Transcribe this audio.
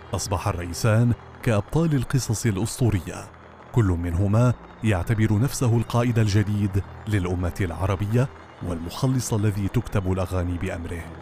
أصبح الرئيسان كأبطال القصص الأسطورية، كل منهما يعتبر نفسه القائد الجديد للأمة العربية والمخلص الذي تكتب الأغاني بأمره.